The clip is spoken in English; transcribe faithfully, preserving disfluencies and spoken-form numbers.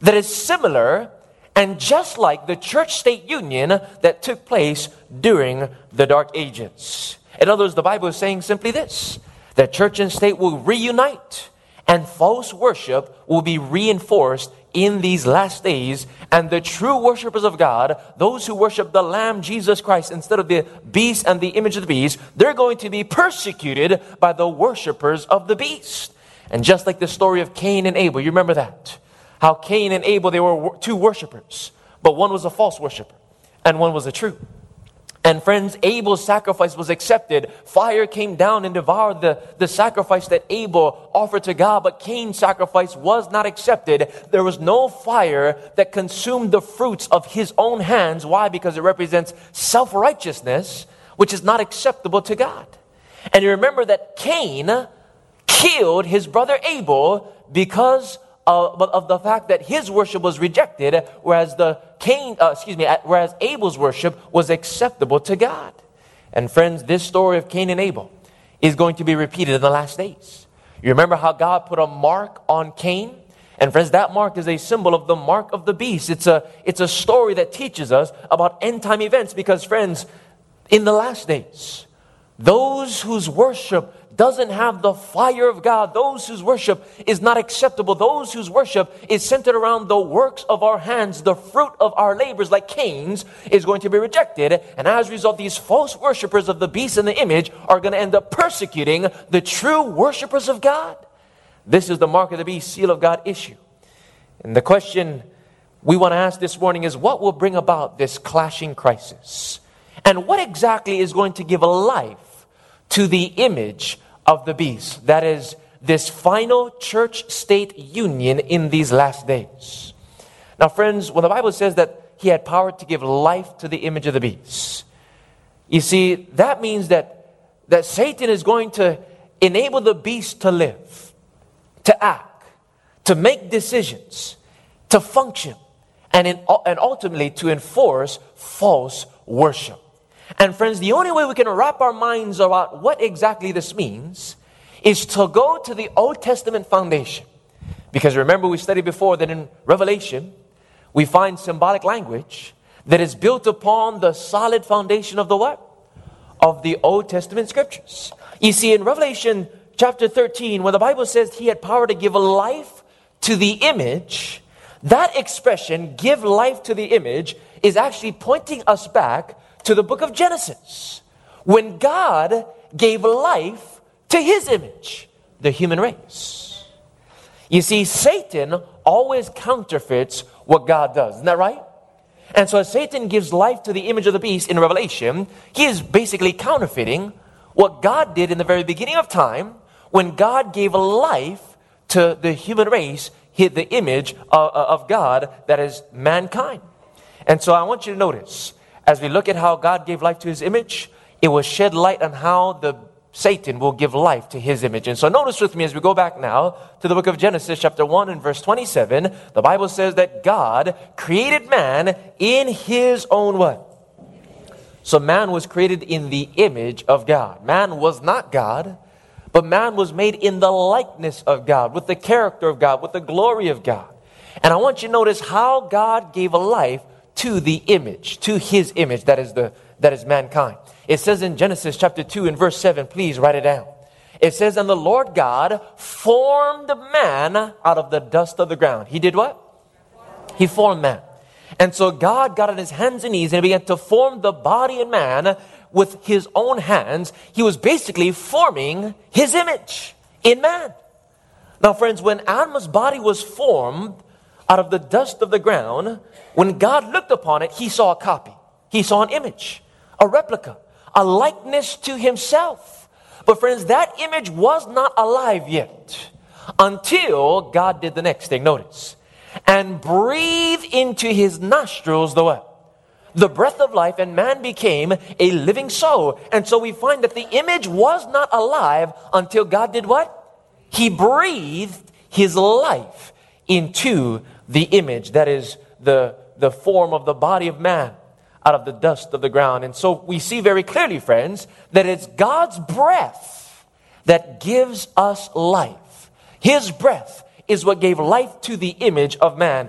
that is similar and just like the church-state union that took place during the Dark Ages. In other words, the Bible is saying simply this, that church and state will reunite and false worship will be reinforced in these last days, and the true worshipers of God, those who worship the Lamb Jesus Christ instead of the beast and the image of the beast, they're going to be persecuted by the worshipers of the beast. And just like the story of Cain and Abel, you remember that? How Cain and Abel, they were two worshipers, but one was a false worshiper and one was a true. And friends, Abel's sacrifice was accepted. Fire came down and devoured the, the sacrifice that Abel offered to God, but Cain's sacrifice was not accepted. There was no fire that consumed the fruits of his own hands. Why? Because it represents self-righteousness, which is not acceptable to God. And you remember that Cain killed his brother Abel because of, of the fact that his worship was rejected, whereas the Cain, uh, excuse me, whereas Abel's worship was acceptable to God. And friends, this story of Cain and Abel is going to be repeated in the last days. You remember how God put a mark on Cain? And friends, that mark is a symbol of the mark of the beast. It's a, it's a story that teaches us about end time events because, friends, in the last days, those whose worship doesn't have the fire of God, those whose worship is not acceptable, those whose worship is centered around the works of our hands, the fruit of our labors like Cain's, is going to be rejected. And as a result, these false worshipers of the beast and the image are going to end up persecuting the true worshipers of God. This is the mark of the beast, seal of God issue. And the question we want to ask this morning is, what will bring about this clashing crisis? And what exactly is going to give a life to the image of the beast? That is, this final church-state union in these last days. Now, friends, when the Bible says that he had power to give life to the image of the beast, you see, that means that, that Satan is going to enable the beast to live, to act, to make decisions, to function, and, in, and ultimately to enforce false worship. And friends, the only way we can wrap our minds about what exactly this means is to go to the Old Testament foundation. Because remember, we studied before that in Revelation, we find symbolic language that is built upon the solid foundation of the what? Of the Old Testament scriptures. You see, in Revelation chapter thirteen, when the Bible says he had power to give life to the image, that expression, give life to the image, is actually pointing us back to the book of Genesis, when God gave life to his image, the human race. You see, Satan always counterfeits what God does. Isn't that right? And so as Satan gives life to the image of the beast in Revelation, he is basically counterfeiting what God did in the very beginning of time when God gave life to the human race, the image of, of God, that is mankind. And so I want you to notice, as we look at how God gave life to his image, it will shed light on how the Satan will give life to his image. And so notice with me as we go back now to the book of Genesis chapter one and verse twenty-seven, the Bible says that God created man in his own what? So man was created in the image of God. Man was not God, but man was made in the likeness of God, with the character of God, with the glory of God. And I want you to notice how God gave a life to the image, to his image, that is the that is mankind. It says in Genesis chapter two and verse seven, please write it down. It says, and the Lord God formed man out of the dust of the ground. He did what? He formed man. And so God got on his hands and knees and began to form the body of man with his own hands. He was basically forming his image in man. Now friends, when Adam's body was formed out of the dust of the ground, when God looked upon it, he saw a copy. He saw an image, a replica, a likeness to himself. But friends, that image was not alive yet until God did the next thing. Notice. And breathed into his nostrils the what? The breath of life, and man became a living soul. And so we find that the image was not alive until God did what? He breathed his life into the image, that is the, the form of the body of man out of the dust of the ground. And so we see very clearly, friends, that it's God's breath that gives us life. His breath is what gave life to the image of man.